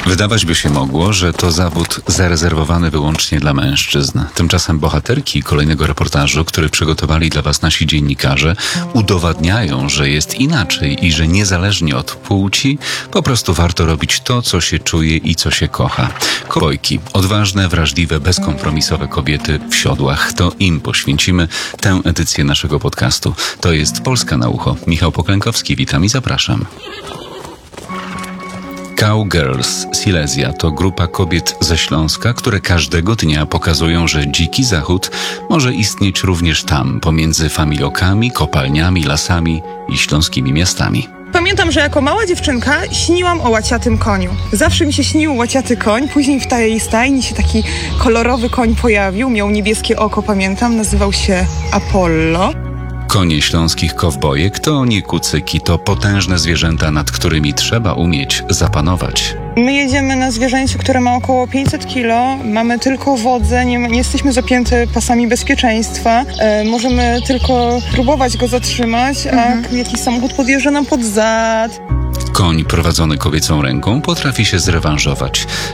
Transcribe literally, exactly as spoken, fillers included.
Wydawać by się mogło, że to zawód zarezerwowany wyłącznie dla mężczyzn. Tymczasem bohaterki kolejnego reportażu, który przygotowali dla Was nasi dziennikarze, udowadniają, że jest inaczej i że niezależnie od płci po prostu warto robić to, co się czuje i co się kocha. Kobojki, odważne, wrażliwe, bezkompromisowe kobiety w siodłach. To im poświęcimy tę edycję naszego podcastu. To jest Polska na ucho. Michał Poklękowski, witam i zapraszam. Cowgirls Silesia to grupa kobiet ze Śląska, które każdego dnia pokazują, że dziki zachód może istnieć również tam, pomiędzy familokami, kopalniami, lasami i śląskimi miastami. Pamiętam, że jako mała dziewczynka śniłam o łaciatym koniu. Zawsze mi się śnił łaciaty koń, później w tej stajni się taki kolorowy koń pojawił, miał niebieskie oko, pamiętam, nazywał się Apollo. Konie śląskich kowbojek to nie kucyki, to potężne zwierzęta, nad którymi trzeba umieć zapanować. My jedziemy na zwierzęciu, które ma około pięćset kilo, mamy tylko wodzę, nie, nie jesteśmy zapięte pasami bezpieczeństwa, e, możemy tylko próbować go zatrzymać, mhm. a jakiś samochód podjeżdża nam pod zad. Koń prowadzony kobiecą ręką potrafi się zrewanżować.